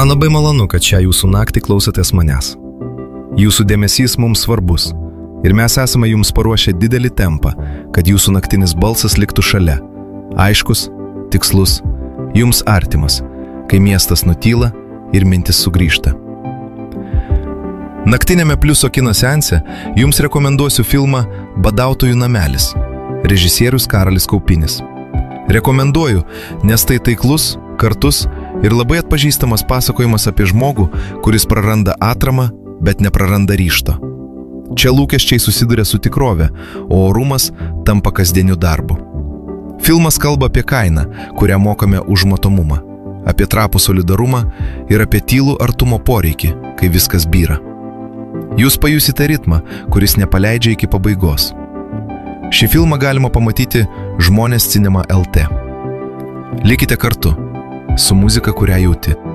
Man labai malonu, kad šią jūsų naktį klausotės manęs. Jūsų dėmesys mums svarbus ir mes esame jums paruošę didelį tempą, kad jūsų naktinis balsas liktų šalia, aiškus, tikslus, jums artimas, kai miestas nutyla ir mintis sugrįžta. Naktinėme Pliuso kino seanse jums rekomenduosiu filmą Badautojų namelis, režisierius Karolis Kaupinis. Rekomenduoju, nes tai taiklus, kartus ir labai atpažįstamas pasakojimas apie žmogų, kuris praranda atramą, bet nepraranda ryžto. Čia lūkesčiai susiduria su tikrove, o orumas tampa kasdieniu darbu. Filmas kalba apie kainą, kurią mokame už matomumą, apie trapų solidarumą ir apie tylų artumo poreikį, kai viskas byra. Jūs pajusite ritmą, kuris nepaleidžia iki pabaigos. Šį filmą galima pamatyti Žmonės Cinema LT. Likite kartu su muzika, kurią jauti.